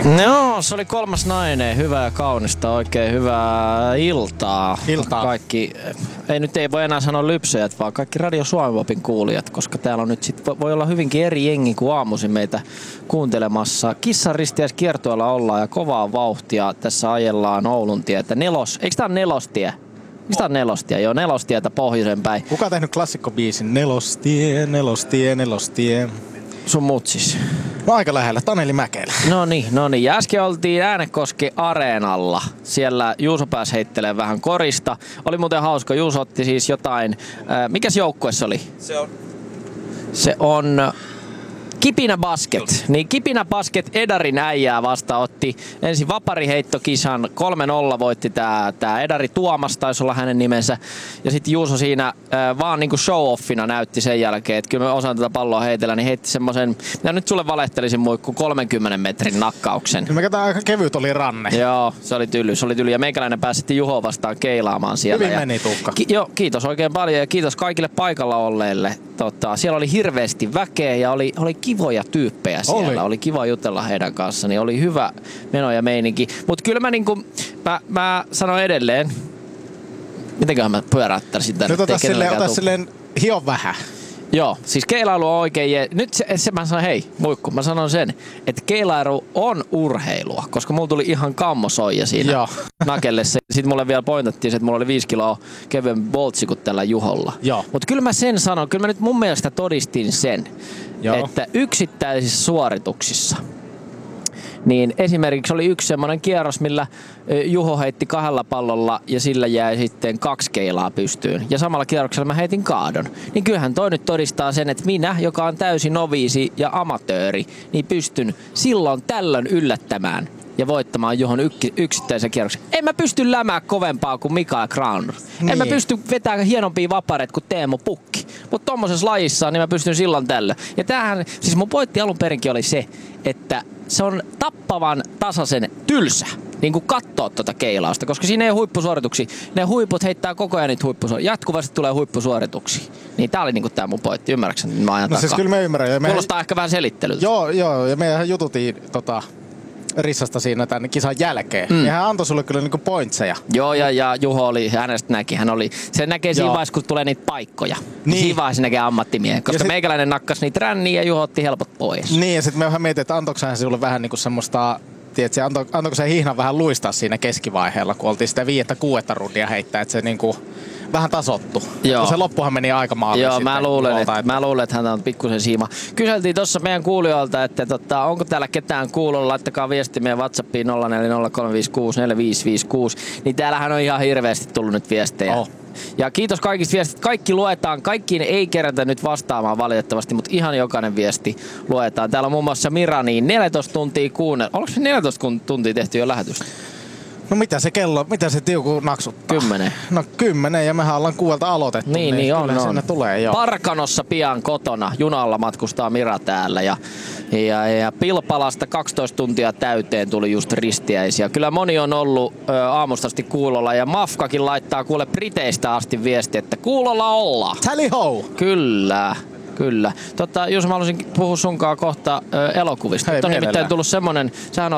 No, se oli kolmas nainen. Hyvää ja kaunista, oikein hyvää iltaa. Kaikki, ei voi enää sanoa lypsäjät, vaan kaikki Radio Suomi-Vopin kuulijat, koska täällä on nyt sit, voi olla hyvinkin eri jengi kuin aamuisin meitä kuuntelemassa. Kissan ristiäiskiertueella ollaan ja kovaa vauhtia. Tässä ajellaan Oulun tietä. Eikö tää ole Nelostie? Mistä tää on Nelostie? Joo, Nelostietä pohjoisen päin. Kuka on tehnyt klassikkobiisin? Nelostie, Nelostie, Nelostie. Sun mutsis. No aika lähellä, Taneli Mäkelä. No niin. Ja äsken oltiin Äänekoski Areenalla. Siellä Juuso pääsi heittelemään vähän korista. Oli muuten hauska. Juuso otti siis jotain. Mikäs joukkue se oli? Se on Kipinä Basket. Niin Kipinä Basket Edarin äijää vasta otti ensin vapariheittokisan. 3-0 voitti tää Edari Tuomas, taisi olla hänen nimensä. Ja sitten Juuso siinä vaan niinku show-offina näytti sen jälkeen, että kyllä mä osaan tätä palloa heitellä, niin heitti semmosen, ja nyt sulle valehtelisin muikku 30 metrin nakkauksen. Kyllä mä aika kevyt oli ranne. Joo, se oli tyly. Ja meikäläinen pääsi Juho vastaan keilaamaan siellä. Hyvin meni Tuukka. Joo, kiitos oikein paljon ja kiitos kaikille paikalla olleille. Siellä oli hirveästi väkeä ja oli kivoja tyyppejä siellä. Oli kiva jutella heidän kanssaan, niin oli hyvä meno ja meininki. Mutta kyllä mä sanon edelleen, mitenköhän mä pyöräyttäisin tänne. Nyt ota silleen hio vähän. Joo, siis keilailu on oikein nyt mä sanon mä sanon sen, että keilailu on urheilua, koska mulla tuli ihan kammosoija siinä nakellessa. Sitten mulle vielä pointattiin, että mulla oli 5 kiloa kevyempi boltsi kuin tällä Juholla. Mutta kyllä mä sen sanon, kyllä mä nyt mun mielestä todistin sen, että yksittäisissä suorituksissa niin esimerkiksi oli yksi semmoinen kierros, millä Juho heitti 2 pallolla ja sillä jäi sitten 2 keilaa pystyyn. Ja samalla kierroksella mä heitin kaadon. Niin kyllähän toi nyt todistaa sen, että minä, joka on täysin noviisi ja amatööri, niin pystyn silloin tällöin yllättämään ja voittamaan Juhon yksittäisen kierroksen. En mä pysty lämää kovempaa kuin Mikael Granlund. Niin. En mä pysty vetämään hienompia vapareita kuin Teemu Pukki. Mutta tommosessa lajissa niin mä pystyn silloin tällöin. Ja tämähän, siis mun pointti alun perinkin oli se, että se on tappavan tasaisen tylsä niin kuin kattoo tuota keilausta, koska siinä ei ole huippusuorituksia. Ne huiput heittää koko ajan niitä huippusuorituksia. Jatkuvasti tulee huippusuorituksia. Niin tää oli niinku tää mun pointti. Ymmärrätkö mä ajan takaa? Siis kyllä mä ymmärrän. Kuulostaa ehkä vähän selittelyltä. Joo, ja meidän jututiin Rissasta siinä tämän kisan jälkeen. Ja hän antoi sulle kyllä niinku pointseja. Joo, ja Juho oli, hänestä näki. Se näkee siinä vaiheessa, kun tulee niitä paikkoja. Niin. Siinä vaiheessa näkee ammattimiehen. Koska meikäläinen nakkas niitä ränniä ja Juho otti helpot pois. Niin, ja sitten me vähän mietin, että antoiko hän sulle vähän niinku semmoista, tiedätkö, antoiko se hihnan vähän luistaa siinä keskivaiheella, kun oltiin sitä 5-6 rundia heittää, että se niinku vähän tasottu. Joo. Se loppuhan meni aika maaliin. Joo, mä luulen, että häntä on pikkusen siima. Kyseltiin tuossa meidän kuulijoilta, että onko täällä ketään kuulolla, laittakaa viesti meidän WhatsAppiin 0403564556. Niin täällähän on ihan hirveästi tullut nyt viestejä. Ja kiitos kaikista viestistä. Kaikki luetaan. Kaikkiin ei kerätä nyt vastaamaan valitettavasti, mutta ihan jokainen viesti luetaan. Täällä on muun muassa Mira, niin 14 tuntia kuunnella. Oliko se 14 tuntia tehty jo lähetystä? No mitä se tiuku naksuttaa? 10. No 10 ja mehän ollaan 6 aloitettu. Niin on. Sinne tulee jo. Parkanossa pian kotona. Junalla matkustaa Mira täällä ja Pilpalasta 12 tuntia täyteen tuli just ristiäisiä. Kyllä moni on ollut aamusta asti kuulolla ja Mafkakin laittaa kuule Briteistä asti viesti, että kuulolla ollaan. Tally ho! Kyllä. Juuso, mä haluaisin puhua sunkaan kohta elokuvista. Nyt on nimittäin tullut semmonen, sehän on